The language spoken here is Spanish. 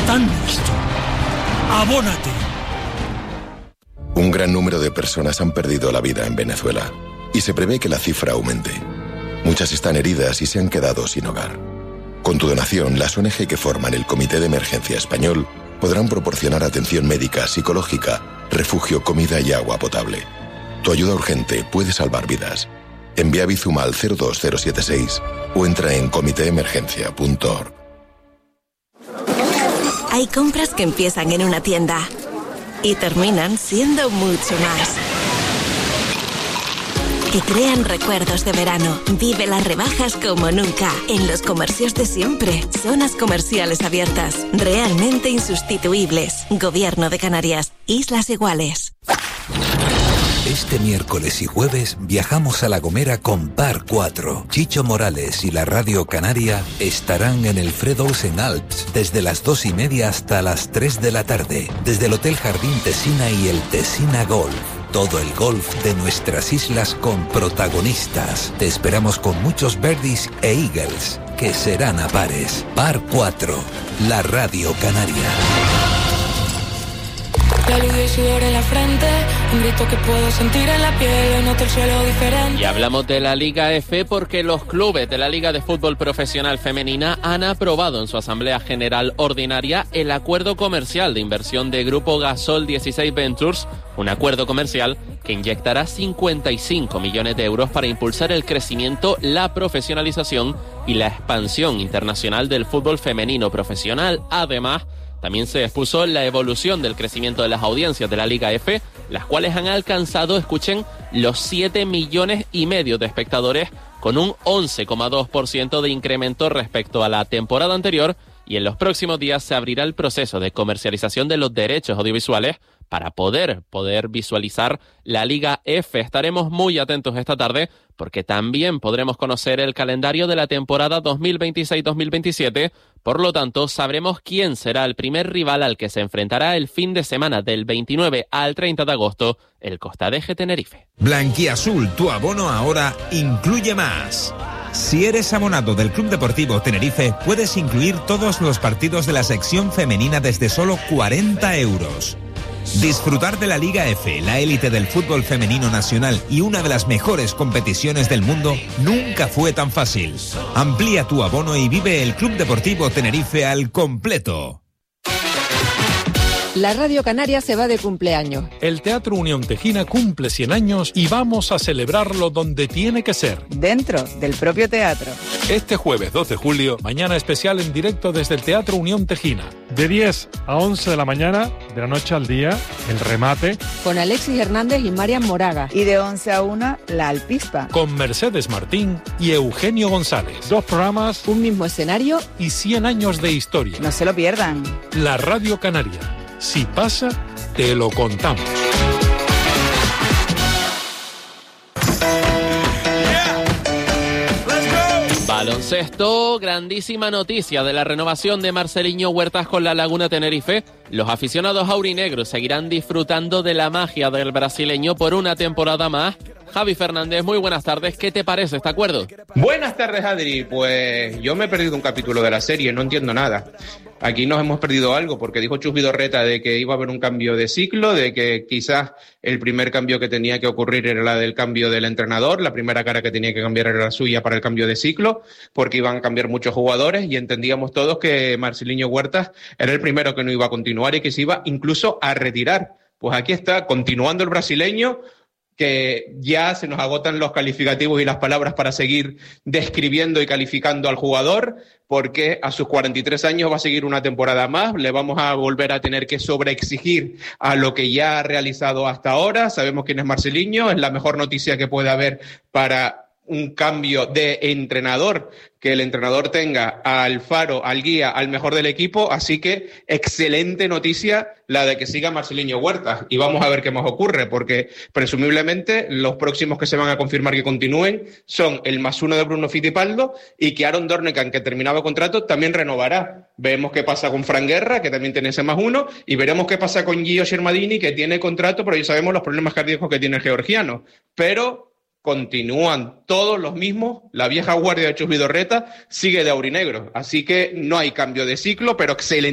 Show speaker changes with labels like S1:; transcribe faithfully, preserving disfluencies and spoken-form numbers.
S1: tan nuestro. Abónate.
S2: Un gran número de personas han perdido la vida en Venezuela y se prevé que la cifra aumente. Muchas están heridas y se han quedado sin hogar. Con tu donación, las O N Ge que forman el Comité de Emergencia Español podrán proporcionar atención médica, psicológica, refugio, comida y agua potable. Tu ayuda urgente puede salvar vidas. Envía Bizum al cero dos cero siete seis o entra en comité emergencia punto org.
S3: Hay compras que empiezan en una tienda y terminan siendo mucho más. Que crean recuerdos de verano. Vive las rebajas como nunca. En los comercios de siempre. Zonas comerciales abiertas. Realmente insustituibles. Gobierno de Canarias. Islas Iguales.
S4: Este miércoles y jueves viajamos a La Gomera con Par cuatro. Chicho Morales y la Radio Canaria estarán en el Fred Olsen Alps desde las dos y media hasta las tres de la tarde. Desde el Hotel Jardín Tesina y el Tesina Golf. Todo el golf de nuestras islas con protagonistas. Te esperamos con muchos birdies e eagles, que serán a pares. Par cuatro, la Radio Canaria.
S5: La luz y sudor en la frente, un grito que puedo sentir en la piel, noto el suelo diferente.
S6: Y hablamos de la Liga F porque los clubes de la Liga de Fútbol Profesional Femenina han aprobado en su Asamblea General Ordinaria el acuerdo comercial de inversión de Grupo Gasol dieciséis Ventures, un acuerdo comercial que inyectará cincuenta y cinco millones de euros para impulsar el crecimiento, la profesionalización y la expansión internacional del fútbol femenino profesional. Además, también se expuso la evolución del crecimiento de las audiencias de la Liga F, las cuales han alcanzado, escuchen, los siete millones y medio de espectadores, con un once coma dos por ciento de incremento respecto a la temporada anterior, y en los próximos días se abrirá el proceso de comercialización de los derechos audiovisuales para poder, poder visualizar la Liga F. Estaremos muy atentos esta tarde porque también podremos conocer el calendario de la temporada dos mil veintiséis dos mil veintisiete. Por lo tanto, sabremos quién será el primer rival al que se enfrentará el fin de semana del veintinueve al treinta de agosto el Costa de Tenerife.
S7: Blanquiazul, tu abono ahora incluye más. Si eres abonado del Club Deportivo Tenerife, puedes incluir todos los partidos de la sección femenina desde solo cuarenta euros. Disfrutar de la Liga F, la élite del fútbol femenino nacional y una de las mejores competiciones del mundo, nunca fue tan fácil. Amplía tu abono y vive el Club Deportivo Tenerife al completo.
S8: La Radio Canaria se va de cumpleaños.
S9: El Teatro Unión Tejina cumple cien años y vamos a celebrarlo donde tiene que ser.
S8: Dentro del propio teatro.
S9: Este jueves dos de julio, mañana especial en directo desde el Teatro Unión Tejina.
S10: De diez a once de la mañana, de la noche al día, el remate.
S8: Con Alexis Hernández y Marian Moraga.
S11: Y de once a una, la Alpispa.
S9: Con Mercedes Martín y Eugenio González.
S10: Dos programas.
S8: Un mismo escenario.
S9: Y cien años de historia.
S11: No se lo pierdan.
S9: La Radio Canaria. Si pasa, te lo contamos.
S6: Baloncesto, grandísima noticia de la renovación de Marceliño Huertas con la Laguna Tenerife. Los aficionados aurinegros seguirán disfrutando de la magia del brasileño por una temporada más. Javi Fernández, muy buenas tardes. ¿Qué te parece este acuerdo?
S12: Buenas tardes, Adri. Pues yo me he perdido un capítulo de la serie, no entiendo nada. Aquí nos hemos perdido algo porque dijo Chus Vidorreta de que iba a haber un cambio de ciclo, de que quizás el primer cambio que tenía que ocurrir era la del cambio del entrenador, la primera cara que tenía que cambiar era la suya para el cambio de ciclo, porque iban a cambiar muchos jugadores y entendíamos todos que Marceliño Huertas era el primero que no iba a continuar y que se iba incluso a retirar. Pues aquí está, continuando el brasileño, que ya se nos agotan los calificativos y las palabras para seguir describiendo y calificando al jugador, porque a sus cuarenta y tres años va a seguir una temporada más, le vamos a volver a tener que sobreexigir a lo que ya ha realizado hasta ahora. Sabemos quién es Marceliño, es la mejor noticia que puede haber para un cambio de entrenador, que el entrenador tenga al faro, al guía, al mejor del equipo, así que excelente noticia la de que siga Marceliño Huertas, y vamos a ver qué más ocurre, porque presumiblemente los próximos que se van a confirmar que continúen son el más uno de Bruno Fittipaldo y que Aaron Dornekan, que terminaba contrato, también renovará. Veremos qué pasa con Fran Guerra, que también tiene ese más uno, y veremos qué pasa con Gio Shermadini, que tiene contrato, pero ya sabemos los problemas cardíacos que tiene el georgiano, pero continúan todos los mismos, la vieja guardia de Chus Vidorreta sigue de aurinegro, así que no hay cambio de ciclo, pero excelente.